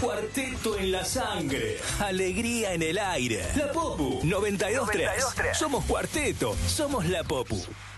Cuarteto en la sangre. Alegría en el aire. La Popu 92.3. Somos Cuarteto. Somos la Popu.